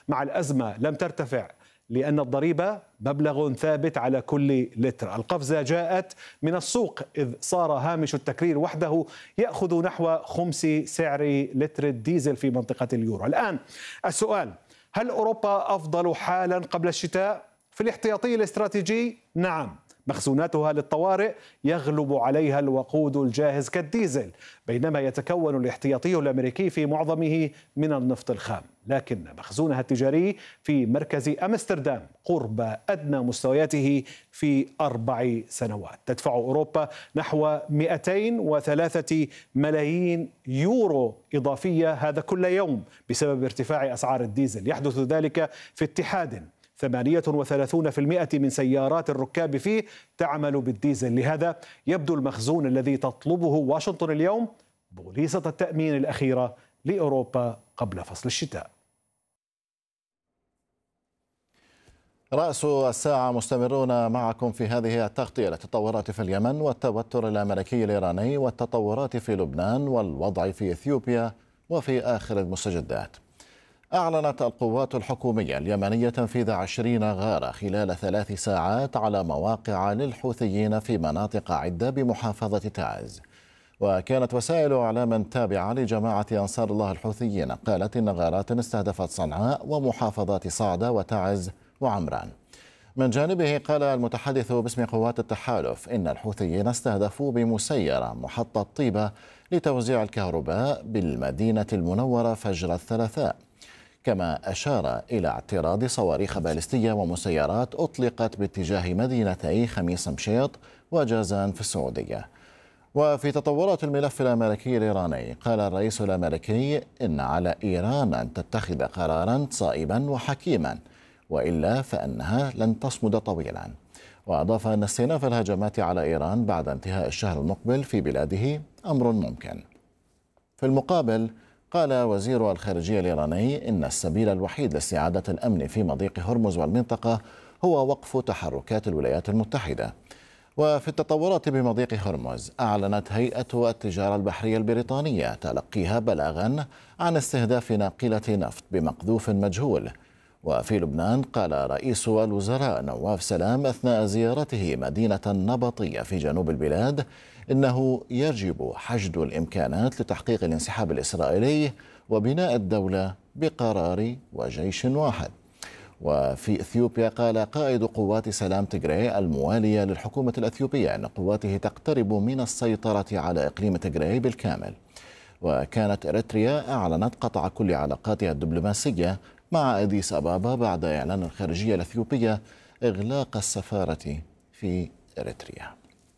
مع الأزمة لم ترتفع لأن الضريبة مبلغ ثابت على كل لتر. القفزة جاءت من السوق، إذ صار هامش التكرير وحده يأخذ نحو خمس سعر لتر الديزل في منطقة اليورو. الآن السؤال: هل أوروبا أفضل حالا قبل الشتاء؟ في الاحتياطي الاستراتيجي نعم، مخزوناتها للطوارئ يغلب عليها الوقود الجاهز كالديزل، بينما يتكون الاحتياطي الأمريكي في معظمه من النفط الخام، لكن مخزونها التجاري في مركز أمستردام قرب أدنى مستوياته في 4 سنوات. تدفع أوروبا نحو 203 ملايين يورو إضافية هذا كل يوم بسبب ارتفاع أسعار الديزل. يحدث ذلك في اتحاد 38% من سيارات الركاب فيه تعمل بالديزل، لهذا يبدو المخزون الذي تطلبه واشنطن اليوم بوليصة التأمين الأخيرة لأوروبا قبل فصل الشتاء. رأس الساعة مستمرون معكم في هذه التغطية للتطورات في اليمن والتوتر الأمريكي الإيراني والتطورات في لبنان والوضع في إثيوبيا وفي آخر المستجدات. أعلنت القوات الحكومية اليمنية تنفيذ 20 غارة خلال 3 ساعات على مواقع للحوثيين في مناطق عدة بمحافظة تعز. وكانت وسائل إعلام تابعة لجماعة أنصار الله الحوثيين قالت إن غارات استهدفت صنعاء ومحافظات صعدة وتعز وعمران. من جانبه قال المتحدث باسم قوات التحالف إن الحوثيين استهدفوا بمسيرة محطة طيبة لتوزيع الكهرباء بالمدينة المنورة فجر الثلاثاء، كما أشار إلى اعتراض صواريخ باليستية ومسيرات أطلقت باتجاه مدينتي خميس مشيط وجازان في السعودية. وفي تطورات الملف الأمريكي الإيراني قال الرئيس الأمريكي إن على إيران أن تتخذ قرارا صائبا وحكيما وإلا فإنها لن تصمد طويلا. وأضاف أن استئناف الهجمات على إيران بعد انتهاء الشهر المقبل في بلاده أمر ممكن. في المقابل قال وزير الخارجية الإيراني إن السبيل الوحيد لاستعادة الأمن في مضيق هرمز والمنطقة هو وقف تحركات الولايات المتحدة. وفي التطورات بمضيق هرمز أعلنت هيئة التجارة البحرية البريطانية تلقيها بلاغا عن استهداف ناقلة نفط بمقذوف مجهول. وفي لبنان قال رئيس الوزراء نواف سلام أثناء زيارته مدينة النبطية في جنوب البلاد إنه يجب حشد الإمكانات لتحقيق الانسحاب الإسرائيلي وبناء الدولة بقرار وجيش واحد. وفي إثيوبيا قال قائد قوات سلام تيغراي الموالية للحكومة الأثيوبية أن قواته تقترب من السيطرة على إقليم تيغراي بالكامل. وكانت إريتريا أعلنت قطع كل علاقاتها الدبلوماسية مع أديس أبابا بعد إعلان الخارجية الأثيوبية إغلاق السفارة في إريتريا.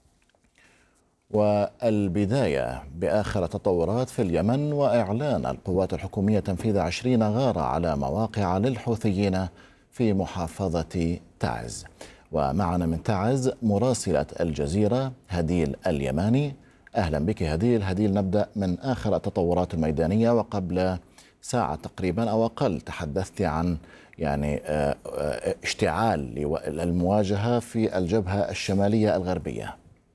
والبداية بآخر التطورات في اليمن وإعلان القوات الحكومية تنفيذ 20 غارة على مواقع للحوثيين في محافظة تعز. ومعنا من تعز مراسلة الجزيرة هديل اليماني. أهلا بك هديل. نبدأ من آخر التطورات الميدانية، وقبل ساعة تقريبا أو أقل تحدثت عن اشتعال المواجهة في الجبهة الشمالية الغربية.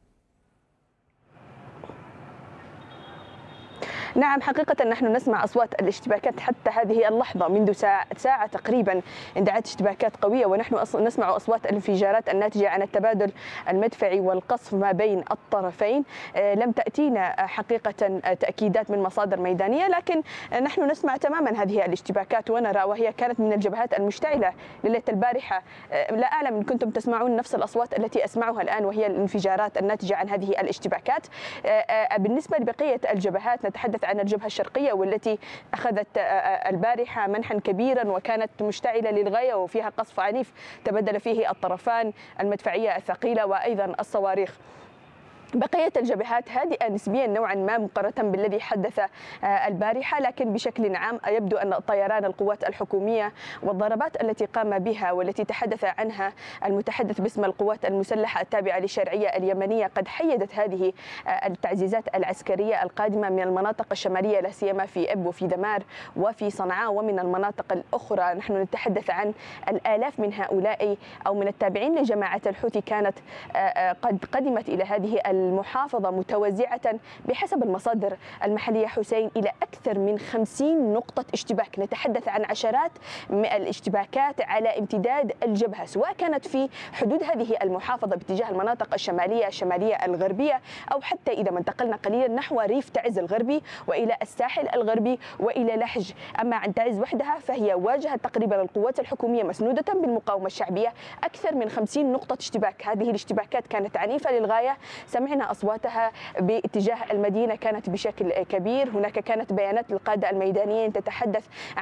نعم، حقيقة نحن نسمع أصوات الاشتباكات حتى هذه اللحظة منذ ساعة تقريبا اندعت اشتباكات قوية، ونحن نسمع أصوات الانفجارات الناتجة عن التبادل المدفعي والقصف ما بين الطرفين. لم تأتينا حقيقة تأكيدات من مصادر ميدانية، لكن نحن نسمع تماما هذه الاشتباكات ونرى، وهي كانت من الجبهات المشتعلة ليلة البارحة. لا أعلم إن كنتم تسمعون نفس الأصوات التي أسمعها الآن، وهي الانفجارات الناتجة عن هذه الاشتباكات. بالنسبة لبقية الجبهات نتحدث عن الجبهة الشرقية، والتي أخذت البارحة منحا كبيرا وكانت مشتعلة للغاية وفيها قصف عنيف تبادل فيه الطرفان المدفعية الثقيلة وأيضا الصواريخ. بقية الجبهات هادئة نسبيا نوعا ما مقارنة بالذي حدث البارحة، لكن بشكل عام يبدو أن طيران القوات الحكومية والضربات التي قام بها والتي تحدث عنها المتحدث باسم القوات المسلحة التابعة للشرعية اليمنية قد حيدت هذه التعزيزات العسكرية القادمة من المناطق الشمالية، لا سيما في إب وفي دمار وفي صنعاء ومن المناطق الأخرى. نحن نتحدث عن الآلاف من هؤلاء أو من التابعين لجماعة الحوثي كانت قد قدمت إلى هذه المحافظة متوزعة بحسب المصادر المحلية حسين إلى أكثر من 50 نقطة اشتباك. نتحدث عن عشرات الاشتباكات على امتداد الجبهة، سواء كانت في حدود هذه المحافظة باتجاه المناطق الشمالية الغربية، أو حتى إذا ما انتقلنا قليلا نحو ريف تعز الغربي وإلى الساحل الغربي وإلى لحج. أما عن تعز وحدها فهي واجهت تقريبا القوات الحكومية مسنودة بالمقاومة الشعبية أكثر من 50 نقطة اشتباك. هذه الاشتباكات كانت عنيفة للغاية، سمعنا أصواتها باتجاه المدينة كانت بشكل كبير. هناك كانت بيانات للقادة الميدانيين تتحدث